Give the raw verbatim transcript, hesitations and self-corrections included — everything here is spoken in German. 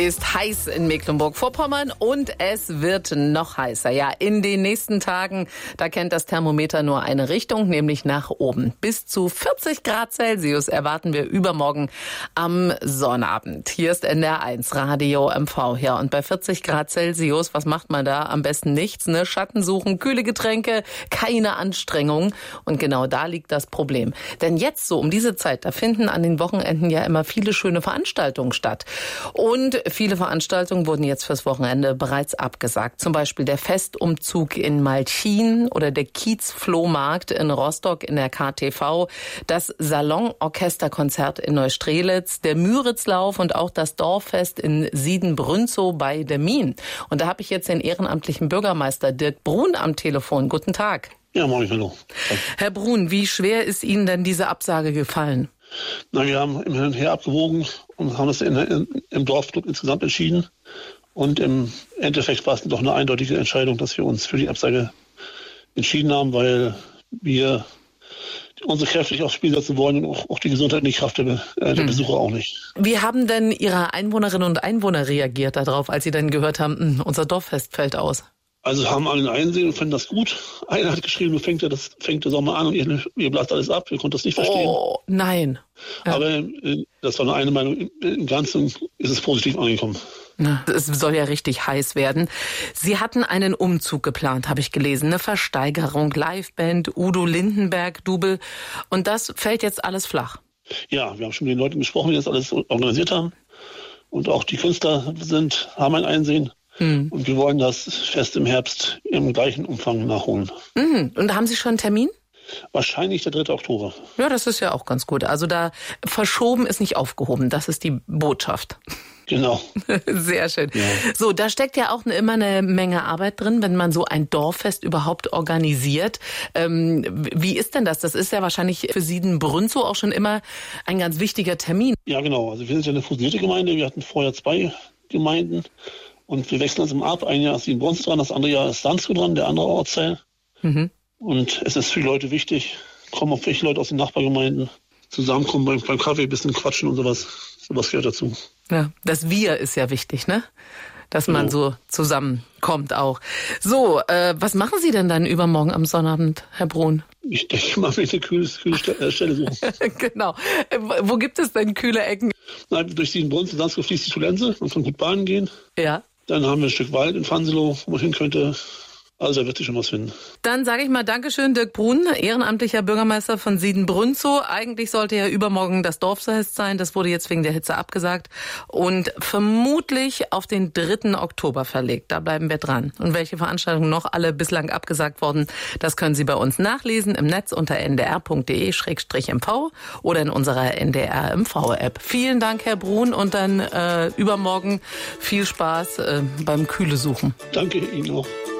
Ist heiß in Mecklenburg-Vorpommern und es wird noch heißer. Ja, in den nächsten Tagen, da kennt das Thermometer nur eine Richtung, nämlich nach oben. Bis zu vierzig Grad Celsius erwarten wir übermorgen am Sonnabend. Hier ist N D R eins Radio M V. Ja, und bei vierzig Grad Celsius, was macht man da? Am besten nichts, ne? Schatten suchen, kühle Getränke, keine Anstrengung. Und genau da liegt das Problem. Denn jetzt so um diese Zeit, da finden an den Wochenenden ja immer viele schöne Veranstaltungen statt. Und viele Veranstaltungen wurden jetzt fürs Wochenende bereits abgesagt. Zum Beispiel der Festumzug in Malchin oder der Kiez-Flohmarkt in Rostock in der K T V, das Salonorchesterkonzert in Neustrelitz, der Müritzlauf und auch das Dorffest in Siedenbrünzow bei Demmin. Und da habe ich jetzt den ehrenamtlichen Bürgermeister Dirk Brun am Telefon. Guten Tag. Ja, moin, hallo. Herr Brun, wie schwer ist Ihnen denn diese Absage gefallen? Na, wir haben im Hin und Her abgewogen und haben das in, in, im Dorfclub insgesamt entschieden. Und im Endeffekt war es doch eine eindeutige Entscheidung, dass wir uns für die Absage entschieden haben, weil wir unsere Kräfte nicht aufs Spiel setzen wollen und auch, auch die Gesundheit und die Kraft der, äh, der Besucher auch nicht. Wie haben denn Ihre Einwohnerinnen und Einwohner reagiert darauf, als sie dann gehört haben, mh, unser Dorffest fällt aus? Also haben alle einsehen und finden das gut. Einer hat geschrieben, fängt, das, fängt der Sommer an und ihr, ihr blasst alles ab. Wir konnten das nicht verstehen. Oh, nein. Ja. Aber äh, das war nur eine Meinung. Im Ganzen ist es positiv angekommen. Na, es soll ja richtig heiß werden. Sie hatten einen Umzug geplant, habe ich gelesen. Eine Versteigerung, Liveband, Udo Lindenberg-Double. Und das fällt jetzt alles flach. Ja, wir haben schon mit den Leuten gesprochen, die das alles organisiert haben. Und auch die Künstler sind, haben ein Einsehen. Mhm. Und wir wollen das Fest im Herbst im gleichen Umfang nachholen. Mhm. Und haben Sie schon einen Termin? Wahrscheinlich der dritte Oktober. Ja, das ist ja auch ganz gut. Also da verschoben ist nicht aufgehoben. Das ist die Botschaft. Genau. Sehr schön. Ja. So, da steckt ja auch immer eine Menge Arbeit drin, wenn man so ein Dorffest überhaupt organisiert. Ähm, wie ist denn das? Das ist ja wahrscheinlich für Siedenbrünzow auch schon immer ein ganz wichtiger Termin. Ja, genau. Also wir sind ja eine fusionierte Gemeinde. Wir hatten vorher zwei Gemeinden. Und wir wechseln uns immer ab. Ein Jahr ist Siedenbrünzow dran, das andere Jahr ist Landshut dran, der andere Ortsteil. Mhm. Und es ist für die Leute wichtig, kommen auch viele Leute aus den Nachbargemeinden, zusammenkommen beim, beim Kaffee, ein bisschen quatschen und sowas. Sowas gehört dazu. Ja, das Wir ist ja wichtig, ne? Dass man genau so zusammenkommt auch. So, äh, was machen Sie denn dann übermorgen am Sonnabend, Herr Brun? Ich denke mal, wenn ich eine kühle, kühle Stelle suchen. Genau. Wo gibt es denn kühle Ecken? Na, durch Siedenbrünzow, Landshut fließt die Schulense und von gut Bahnen gehen. Ja. Dann haben wir ein Stück Wald in Fanselow, wo man hin könnte. Also da wird sich schon was finden. Dann sage ich mal Dankeschön, Dirk Brun, ehrenamtlicher Bürgermeister von Siedenbrünzow. Eigentlich sollte ja übermorgen das Dorffest sein. Das wurde jetzt wegen der Hitze abgesagt und vermutlich auf den dritten Oktober verlegt. Da bleiben wir dran. Und welche Veranstaltungen noch alle bislang abgesagt wurden, das können Sie bei uns nachlesen im Netz unter n d r punkt d e schrägstrich m v oder in unserer N D R M V-App. Vielen Dank, Herr Brun, und dann äh, übermorgen viel Spaß äh, beim Kühle suchen. Danke Ihnen auch.